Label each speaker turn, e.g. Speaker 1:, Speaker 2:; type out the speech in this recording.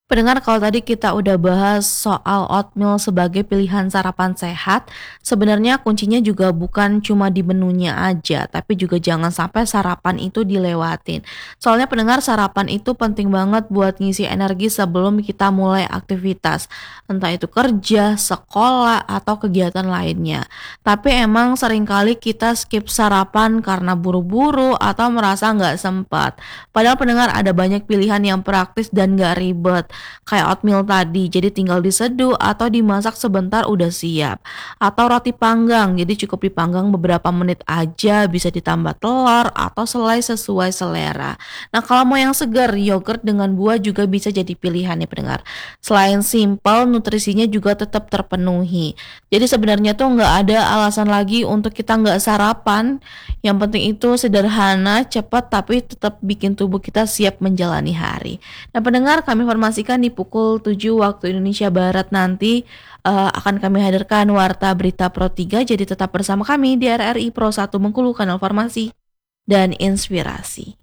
Speaker 1: Pendengar, kalau tadi kita udah bahas soal oatmeal sebagai pilihan sarapan sehat, sebenarnya kuncinya juga bukan cuma di menunya aja, tapi juga jangan sampai sarapan itu dilewatin. Soalnya pendengar, sarapan itu penting banget buat ngisi energi sebelum kita mulai aktivitas, entah itu kerja, sekolah, atau kegiatan lainnya. Tapi emang seringkali kita skip sarapan karena buru-buru atau merasa nggak sempat. Padahal pendengar, ada banyak pilihan yang praktis dan nggak ribet. Kayak oatmeal tadi, jadi tinggal diseduh atau dimasak sebentar udah siap. Atau roti panggang, jadi cukup dipanggang beberapa menit aja, bisa ditambah telur atau selai sesuai selera. Nah, kalau mau yang segar, yogurt dengan buah juga bisa jadi pilihan ya pendengar. Selain simple, nutrisinya juga tetap terpenuhi. Jadi sebenarnya tuh nggak ada alasan lagi untuk kita nggak sarapan. Yang penting itu sederhana, cepat, tapi tetap bikin tubuh kita siap menjalani hari. Nah, pendengar, kami informasikan di pukul 7 waktu Indonesia Barat nanti akan kami hadirkan Warta Berita Pro 3, jadi tetap bersama kami di RRI Pro 1 Bengkulu, kanal Farmasi dan Inspirasi.